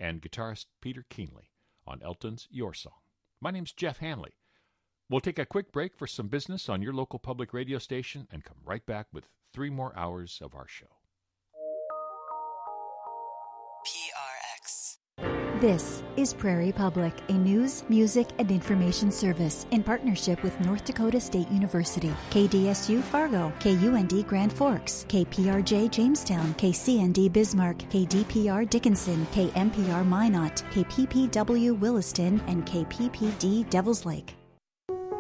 and guitarist Peter Keenley on Elton's Your Song. My name's Jeff Hanley. We'll take a quick break for some business on your local public radio station and come right back with 3 more hours of our show. PRX. This is Prairie Public, a news, music, and information service in partnership with North Dakota State University, KDSU Fargo, KUND Grand Forks, KPRJ Jamestown, KCND Bismarck, KDPR Dickinson, KMPR Minot, KPPW Williston, and KPPD Devils Lake.